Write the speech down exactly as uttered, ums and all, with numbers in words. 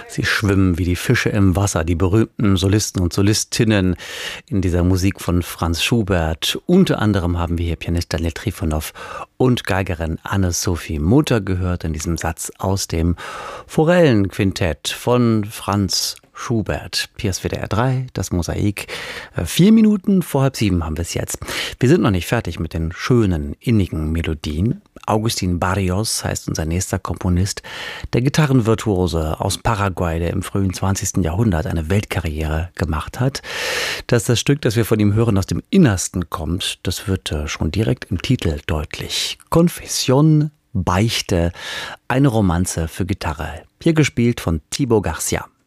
Sie schwimmen wie die Fische im Wasser, die berühmten Solisten und Solistinnen in dieser Musik von Franz Schubert. Unter anderem haben wir hier Pianist Daniel Trifonow und Geigerin Anne-Sophie Mutter gehört in diesem Satz aus dem Forellenquintett von Franz Schubert. Hier ist W D R drei, das Mosaik. Vier Minuten vor halb sieben haben wir es jetzt. Wir sind noch nicht fertig mit den schönen, innigen Melodien. Agustin Barrios heißt unser nächster Komponist, der Gitarrenvirtuose aus Paraguay, der im frühen zwanzigsten Jahrhundert eine Weltkarriere gemacht hat. Dass das Stück, das wir von ihm hören, aus dem Innersten kommt, das wird schon direkt im Titel deutlich. Confession, Beichte, eine Romanze für Gitarre. Hier gespielt von Thibaut Garcia.